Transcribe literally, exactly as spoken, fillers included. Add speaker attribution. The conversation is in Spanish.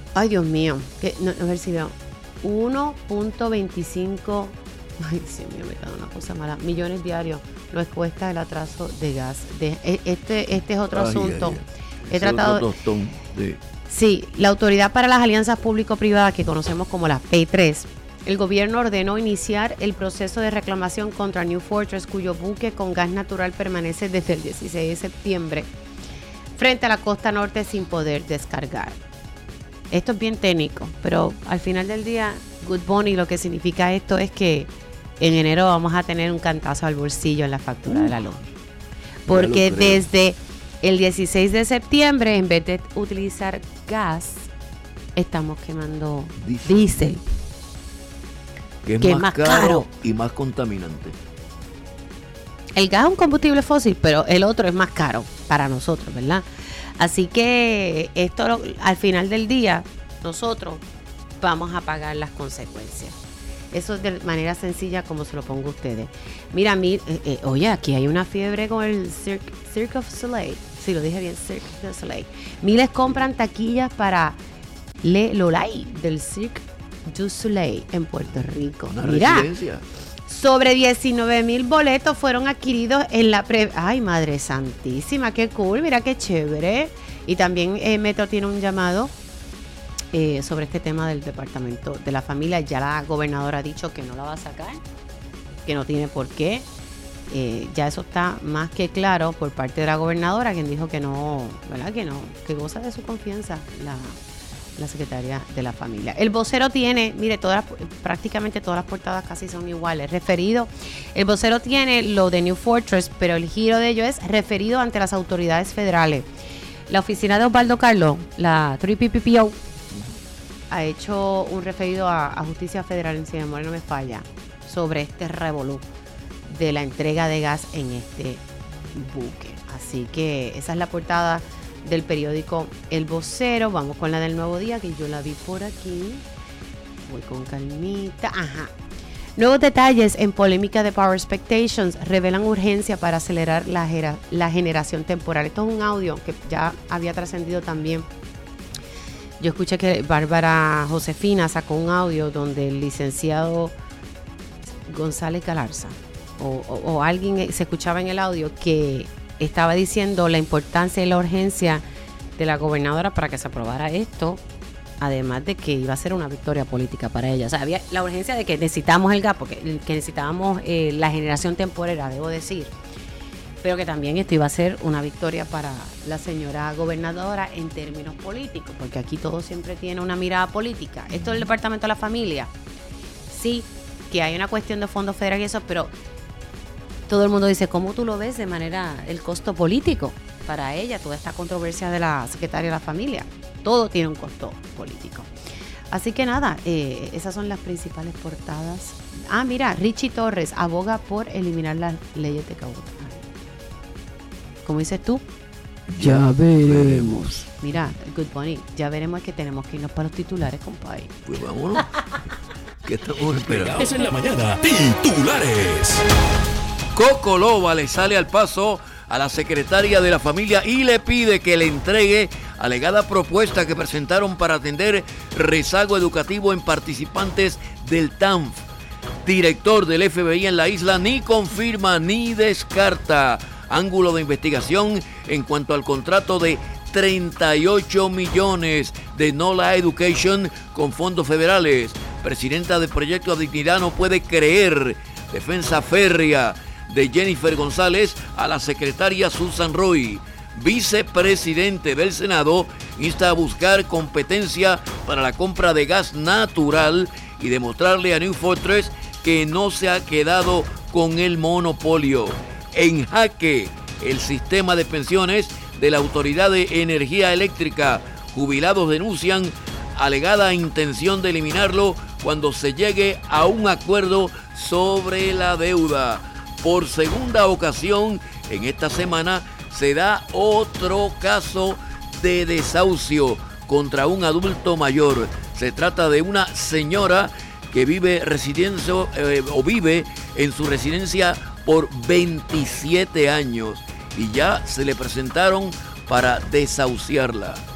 Speaker 1: Ay, Dios mío. Que, no, a ver si veo. uno punto veinticinco. Ay, Dios mío, me queda una cosa mala. Millones diarios nos cuesta el atraso de gas. De, este, este es otro
Speaker 2: ay,
Speaker 1: asunto.
Speaker 2: Ay, ay.
Speaker 1: He
Speaker 2: Ese
Speaker 1: tratado.
Speaker 2: Otro tostón de...
Speaker 1: Sí, la Autoridad para las Alianzas Público-Privadas, que conocemos como la P tres, el gobierno ordenó iniciar el proceso de reclamación contra New Fortress, cuyo buque con gas natural permanece desde el dieciséis de septiembre frente a la costa norte sin poder descargar. Esto es bien técnico, pero al final del día, Good Bunny, lo que significa esto es que en enero vamos a tener un cantazo al bolsillo en la factura uh, de la luz. Porque desde el dieciséis de septiembre, en vez de utilizar gas, estamos quemando diésel. diésel
Speaker 2: que es, que más, es más caro, caro y más contaminante.
Speaker 1: El gas es un combustible fósil, pero el otro es más caro para nosotros, ¿verdad? Así que esto al final del día, nosotros vamos a pagar las consecuencias. Eso es de manera sencilla como se lo pongo a ustedes. Mira, mi, eh, eh, oye, aquí hay una fiebre con el Cirque, Cirque of Soleil. Sí, lo dije bien, Cirque du Soleil. Miles compran taquillas para Le Lolay del Cirque du Soleil en Puerto Rico.
Speaker 2: Una
Speaker 1: Mira,
Speaker 2: residencia.
Speaker 1: Sobre diecinueve mil boletos fueron adquiridos en la pre... Ay, Madre Santísima, qué cool, mira qué chévere. Y también eh, Metro tiene un llamado eh, sobre este tema del Departamento de la Familia. Ya la gobernadora ha dicho que no la va a sacar, que no tiene por qué. Eh, ya eso está más que claro por parte de la gobernadora, quien dijo que no, ¿verdad? Que no, que goza de su confianza la... la secretaria de la familia. El vocero tiene, mire, todas prácticamente todas las portadas casi son iguales. Referido, el vocero tiene lo de New Fortress, pero el giro de ello es referido ante las autoridades federales. La oficina de Osvaldo Carlos, la tres P P P O, ha hecho un referido a, a Justicia Federal, en si mi memoria no me falla, sobre este revolú de la entrega de gas en este buque. Así que esa es la portada del periódico El Vocero. Vamos con la del Nuevo Día, que yo la vi por aquí. Voy con calmita. Ajá. Nuevos detalles en polémica de Power Expectations revelan urgencia para acelerar la, gera, la generación temporal. Esto es un audio que ya había trascendido también. Yo escuché que Bárbara Josefina sacó un audio donde el licenciado González Galarza o, o, o alguien se escuchaba en el audio que estaba diciendo la importancia y la urgencia de la gobernadora para que se aprobara esto, además de que iba a ser una victoria política para ella. O sea, había la urgencia de que necesitábamos el gas, porque que necesitábamos eh, la generación temporera, debo decir, pero que también esto iba a ser una victoria para la señora gobernadora en términos políticos, porque aquí todo siempre tiene una mirada política. Esto del Departamento de la Familia, sí, que hay una cuestión de fondos federales y eso, pero todo el mundo dice, ¿cómo tú lo ves de manera el costo político para ella? Toda esta controversia de la secretaria de la familia, todo tiene un costo político. Así que nada, eh, esas son las principales portadas. Ah, mira, Richie Torres aboga por eliminar las leyes de cabotaje. ¿Cómo dices tú?
Speaker 2: Ya veremos.
Speaker 1: Mira, Good Bunny, ya veremos que tenemos que irnos para los titulares, compadre.
Speaker 2: Pues vámonos. ¿Qué estamos esperando?
Speaker 3: Es en la mañana, titulares.
Speaker 2: Coco Loba le sale al paso a la secretaria de la familia y le pide que le entregue alegada propuesta que presentaron para atender rezago educativo en participantes del T A N F. Director del F B I en la isla ni confirma ni descarta ángulo de investigación en cuanto al contrato de treinta y ocho millones de NOLA Education con fondos federales. Presidenta del Proyecto Dignidad no puede creer. Defensa férrea de Jennifer González a la secretaria Susan Roy. Vicepresidente del Senado insta a buscar competencia para la compra de gas natural y demostrarle a New Fortress que no se ha quedado con el monopolio. En jaque el sistema de pensiones de la Autoridad de Energía Eléctrica. Jubilados denuncian alegada intención de eliminarlo cuando se llegue a un acuerdo sobre la deuda. Por segunda ocasión en esta semana se da otro caso de desahucio contra un adulto mayor. Se trata de una señora que vive residencia eh, o vive en su residencia por veintisiete años y ya se le presentaron para desahuciarla.